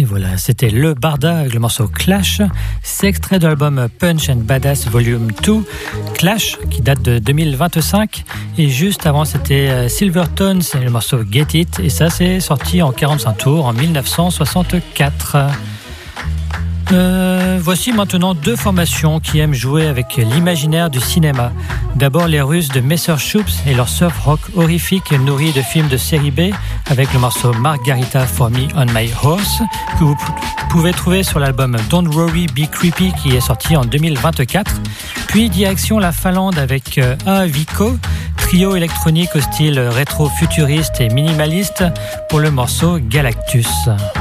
Et voilà, c'était Le Barda avec le morceau Clash. C'est extrait de l'album Punch and Badass Volume 2, Clash, qui date de 2025. Et juste avant, c'était Silvertone, c'est le morceau Get It. Et ça, c'est sorti en 45 tours en 1964. Voici maintenant deux formations qui aiment jouer avec l'imaginaire du cinéma. D'abord les Russes de Messerschupps et leur surf rock horrifique nourri de films de série B avec le morceau Margarita for Me on My Horse que vous pouvez trouver sur l'album Don't Worry Be Creepy qui est sorti en 2024. Puis direction la Finlande avec Aaviko, trio électronique au style rétro-futuriste et minimaliste pour le morceau Galactus.